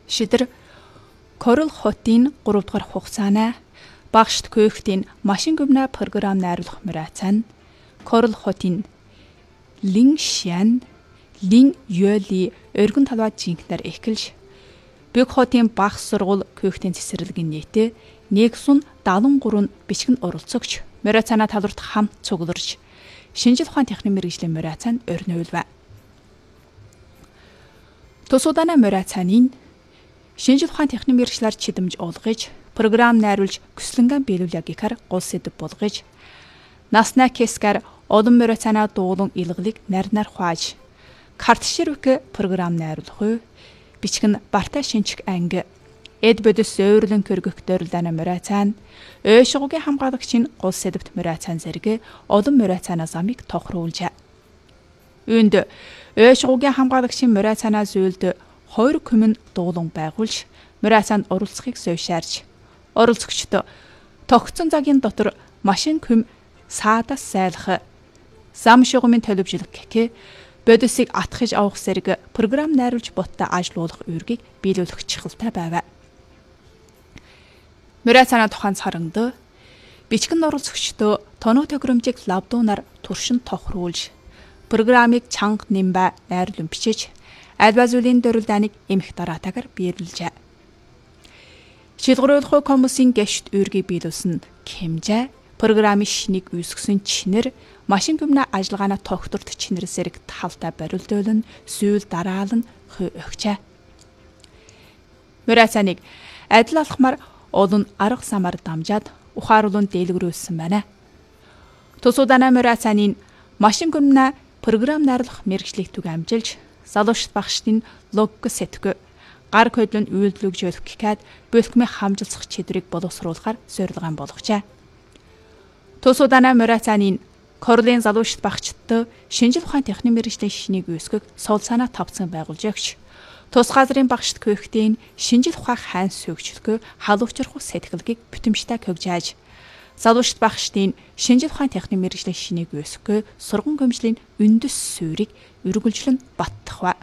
Шидэр Корл хотын 3 дугаар хугацааны багшд көөхтийн машин гүмнэ програм найруулах мөрөөцөн Корл хотын Линшян Лин Ёли өргөн талбай жинкнэр эхэлж Бэг хотын багш сургууль көөхтийн цэцэрлэгийн нийтээ 173 бичгэн оролцогч мөрөөцөний талбарт хамт цугларч шинжил ухаан техникийн мэргэжлийн мөрөөцөнд өрнөөлв. Тусуудана мөрөөцөний шинжил ухаан техникийн мэргэжлэр чидэмж уулгаж програм найруулж көслөнгөн биелүүлэх гэхэр гол сэдэв болгож насна кескар олон мөрөөцөний дуулан илгэлийг нарнаар хуаж картширвк програм найруулах бичгэн барта шинжих анги эд бодис өөрлөн көргөхтөрлөөнө мөрөөцөн ойшгогийн хамгаалагчийн гол сэдэвт мөрөөцөн зэрэг олон мөрөөцөнөөс амиг тохируулжээ. Үүнд ойшгогийн хамгаалагчийн мөрөөцөнөө зүйлд 2 хүмүн дуулан байгуулж мөрөөцөнд оролцохыг зөвшөөрж оролцогчдод тогтсон цагийн дотор машин хүм саадас сайлах зам шугамын төлөвжлөх гэх бодисыг атгаж авах зэрэг програм найруулж боттой ажиллуулах үүргийг биелүүлэх чухалтай байв. Мөрөөцөний тухайн царангад бичгэн оролцогчдод тоног тохиромжийг лабдуунаар туршин тохируулж программыг чанга нэмбэ найруулан бичиж альва зүйлийн дөрвөлдааныг эмх дараатаагаар биелүүлжээ. Шилгэрүүлэх хүмүүсийн гэршт үүргийг биелүүлсэн хэмжээ программын шинийг үүсгэсэн чинэр машин гүмнэ ажиллагааны тогтворт чинэр зэрэг талтай барилдуулан зүйл дараалан өгчээ. Мөрөөцөнийг адил алхмаар олон арга самар дамжаад ухааруулан дэлгэрүүлсэн байна. Тусуудана мөрөөцөний машин гүмнэ програм найруулах мэргэжлийг түг амжилж залуучт багшдын логик сэтг гар көдлөн үйлдэлж өгөх бэлтгэмийн хамжилсах чидрийг боловсруулахаар зорилгоо болгожээ. Тусуудана мөрөөцөний Корлын залуучт багчдад шинжил ухаан техникийн мэргэжлийн шинийг үүсгэх сул санаа тавцсан байгуулж өгч тус газрын багшд көөхтийн шинжил ухаан хайн сүйгчлэхөө халуучрах сэтгэлгийг бүтэмжтэй хөгжиж залуучт багшдын шинжил ухаан техникийн мэргэжлийн шинийг үүсгэх сургууль гомжлийн үндэс суурийг өргөлжлөн баттахва.